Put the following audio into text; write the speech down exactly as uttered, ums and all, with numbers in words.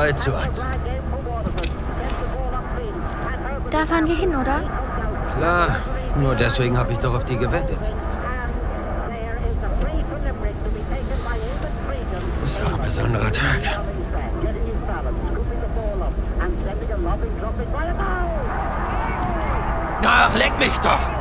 drei zu eins. Da fahren wir hin, oder? Klar, nur deswegen habe ich doch auf die gewettet. Das war ein besonderer Tag. Ach, leck mich doch!